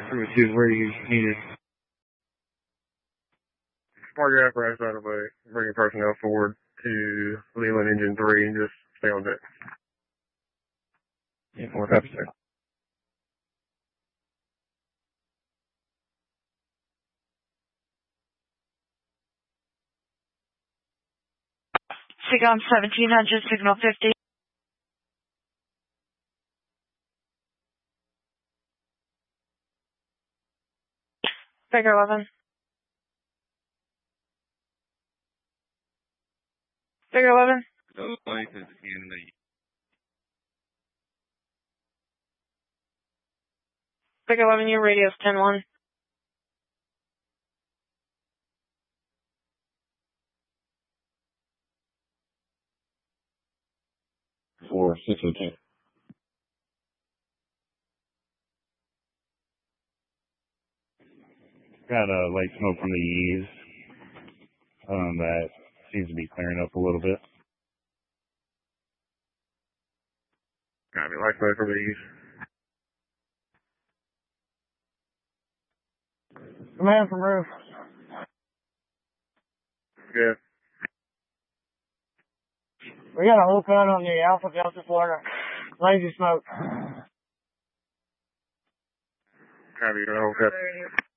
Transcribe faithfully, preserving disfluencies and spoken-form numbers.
Number two, where you needed. Smart your apparatus out of the way. Bringing personnel forward to Leland Engine three and just stay on deck. Yeah, more copy, sir. Sigom seventeen hundred, signal fifty. Figure eleven. Figure eleven. Those places in the Figure eleven, your radio's ten one. Four, six, oh, ten. Got a uh, light smoke from the eaves. Um, that seems to be clearing up a little bit. Copy. Light smoke from the east. Command from roof. Good. We got a whole cut on the Alpha Delta Florida. Lazy smoke. Copy. You're gonna hold that.